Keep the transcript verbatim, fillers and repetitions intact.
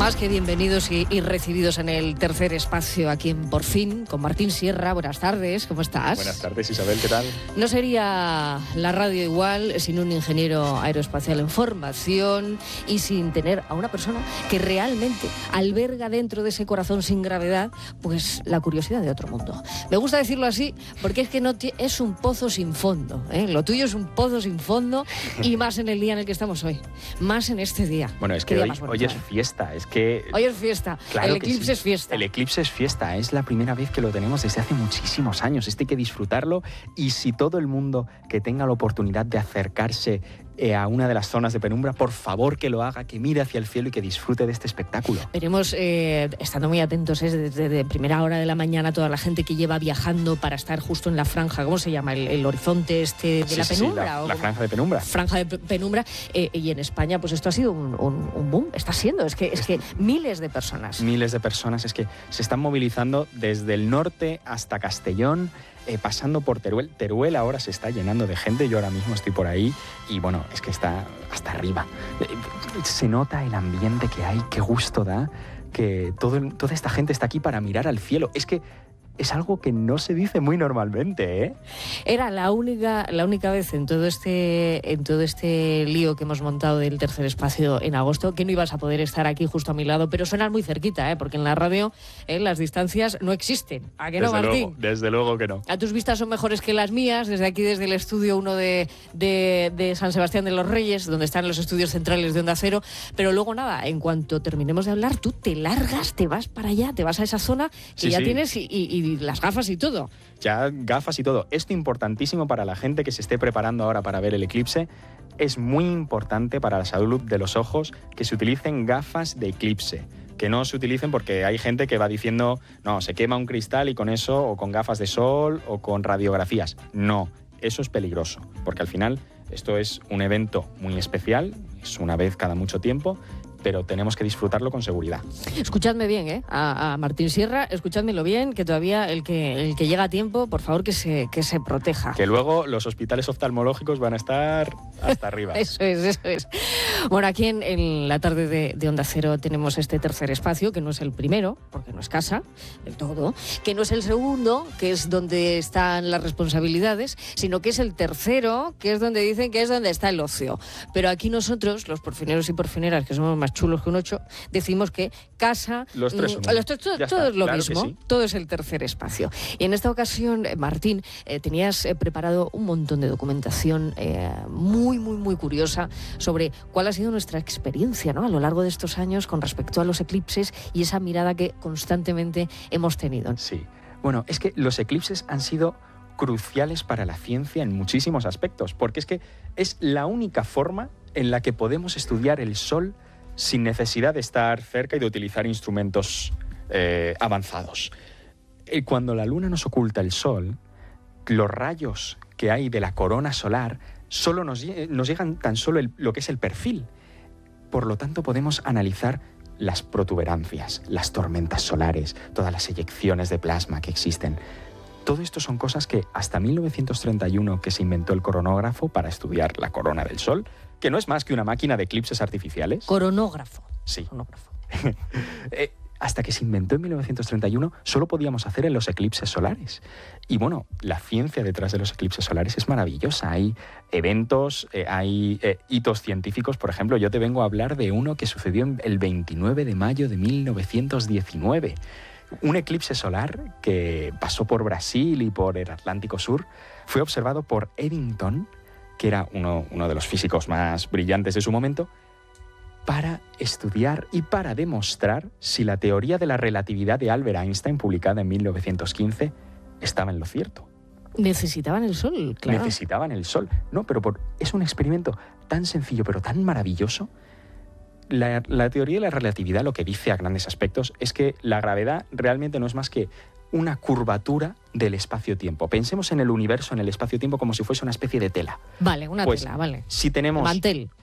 Más que bienvenidos y, y recibidos en el tercer espacio aquí en Por Fin, con Martín Sierra. Buenas tardes, ¿cómo estás? Buenas tardes, Isabel, ¿qué tal? No sería la radio igual sin un ingeniero aeroespacial en formación y sin tener a una persona que realmente alberga dentro de ese corazón sin gravedad, pues la curiosidad de otro mundo. Me gusta decirlo así porque es que no t- es un pozo sin fondo, ¿eh? Lo tuyo es un pozo sin fondo y más en el día en el que estamos hoy, más en este día. Bueno, es que hoy, hoy es fiesta, es que... Hoy es fiesta, claro el eclipse sí. es fiesta. El eclipse es fiesta, es la primera vez que lo tenemos desde hace muchísimos años, este hay que disfrutarlo y si todo el mundo que tenga la oportunidad de acercarse eh, a una de las zonas de penumbra, por favor que lo haga, que mire hacia el cielo y que disfrute de este espectáculo. Veremos, eh, estando muy atentos, ¿eh? desde de primera hora de la mañana, toda la gente que lleva viajando para estar justo en la franja, ¿cómo se llama? El, el horizonte este de sí, la sí, penumbra. Sí, la, ¿o la franja de penumbra. Franja de penumbra. Eh, y en España, pues esto ha sido un, un, un boom, está siendo, es que, es que miles de personas. Miles de personas, es que se están movilizando desde el norte hasta Castellón, eh, pasando por Teruel. Teruel ahora se está llenando de gente, yo ahora mismo estoy por ahí y bueno, es que está hasta arriba. Eh, se nota el ambiente que hay, qué gusto da, que todo, toda esta gente está aquí para mirar al cielo. Es que es algo que no se dice muy normalmente, ¿eh? Era la única, la única vez en todo este, en todo este lío que hemos montado del tercer espacio en agosto que no ibas a poder estar aquí justo a mi lado, pero suenas muy cerquita, ¿eh? Porque en la radio eh, las distancias no existen. ¿A qué no, desde Martín? Luego, desde luego que no. A tus vistas son mejores que las mías, desde aquí, desde el estudio uno de, de, de San Sebastián de los Reyes, donde están los estudios centrales de Onda Cero, pero luego nada, en cuanto terminemos de hablar, tú te largas, te vas para allá, te vas a esa zona que sí, ya sí. tienes y, y, y las gafas y todo. Ya gafas y todo. Esto importantísimo para la gente que se esté preparando ahora para ver el eclipse. Es muy importante para la salud de los ojos que se utilicen gafas de eclipse. Que no se utilicen porque hay gente que va diciendo, no, se quema un cristal y con eso, o con gafas de sol, o con radiografías. No, eso es peligroso, porque al final esto es un evento muy especial, es una vez cada mucho tiempo, pero tenemos que disfrutarlo con seguridad. Escuchadme bien, ¿eh? A, a Martín Sierra, escuchádmelo bien, que todavía el que, el que llega a tiempo, por favor, que se, que se proteja. Que luego los hospitales oftalmológicos van a estar hasta arriba. Eso es, eso es. Bueno, aquí en, en la tarde de, de Onda Cero tenemos este tercer espacio, que no es el primero, porque no es casa del todo, que no es el segundo, que es donde están las responsabilidades, sino que es el tercero, que es donde dicen que es donde está el ocio. Pero aquí nosotros, los porfineros y porfineras, que somos más chulos que un ocho, decimos que casa... Los tres son uno. Los tres, todo, Ya todo está, es lo claro mismo, que sí. todo es el tercer espacio. Y en esta ocasión, eh, Martín, eh, tenías eh, preparado un montón de documentación eh, muy, muy, muy curiosa sobre cuál ha sido nuestra experiencia, ¿no?, a lo largo de estos años con respecto a los eclipses y esa mirada que constantemente hemos tenido. Sí. Bueno, es que los eclipses han sido cruciales para la ciencia en muchísimos aspectos, porque es que es la única forma en la que podemos estudiar el Sol sin necesidad de estar cerca y de utilizar instrumentos eh, avanzados. Y cuando la Luna nos oculta el Sol, los rayos que hay de la corona solar solo nos, nos llegan tan solo el, lo que es el perfil. Por lo tanto, podemos analizar las protuberancias, las tormentas solares, todas las eyecciones de plasma que existen. Todo esto son cosas que hasta mil novecientos treinta y uno, que se inventó el coronógrafo para estudiar la corona del Sol, que no es más que una máquina de eclipses artificiales. Coronógrafo. Sí. Coronógrafo. eh, hasta que se inventó en mil novecientos treinta y uno, solo podíamos hacer en los eclipses solares. Y bueno, la ciencia detrás de los eclipses solares es maravillosa. Hay eventos, eh, hay eh, hitos científicos. Por ejemplo, yo te vengo a hablar de uno que sucedió el veintinueve de mayo de mil novecientos diecinueve. Un eclipse solar que pasó por Brasil y por el Atlántico Sur. Fue observado por Eddington, que era uno, uno de los físicos más brillantes de su momento, para estudiar y para demostrar si la teoría de la relatividad de Albert Einstein, publicada en mil novecientos quince, estaba en lo cierto. Necesitaban el Sol, claro. Necesitaban el Sol. No, pero por, es un experimento tan sencillo, pero tan maravilloso. La, la teoría de la relatividad lo que dice a grandes aspectos es que la gravedad realmente no es más que una curvatura del espacio-tiempo. Pensemos en el universo, en el espacio-tiempo, como si fuese una especie de tela. Vale, una pues, tela, vale. Si tenemos Mantel.